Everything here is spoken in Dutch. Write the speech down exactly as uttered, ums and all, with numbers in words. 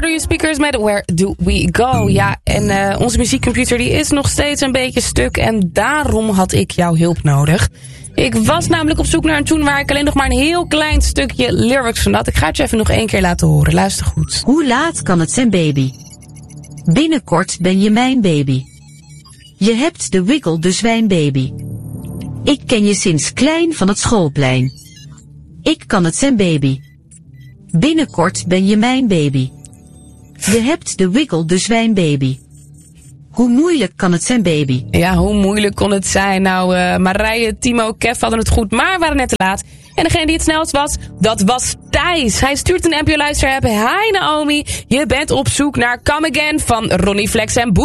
door je speakers met Where Do We Go. Ja, en uh, onze muziekcomputer die is nog steeds een beetje stuk. En daarom had ik jouw hulp nodig. Ik was namelijk op zoek naar een tune waar ik alleen nog maar een heel klein stukje lyrics van had. Ik ga het je even nog één keer laten horen. Luister goed. Hoe laat kan het zijn, baby? Binnenkort ben je mijn baby. Je hebt de wiggle, de zwijnbaby. Ik ken je sinds klein van het schoolplein. Ik kan het zijn, baby. Binnenkort ben je mijn baby. Je hebt de wiggle, de zwijnbaby. Hoe moeilijk kan het zijn, baby? Ja, hoe moeilijk kon het zijn? Nou, uh, Marije, Timo, Kev hadden het goed, maar waren net te laat. En degene die het snelst was, dat was Thijs. Hij stuurt een N P O Luister app. Hi Naomi, je bent op zoek naar Come Again van Ronnie Flex en Boe.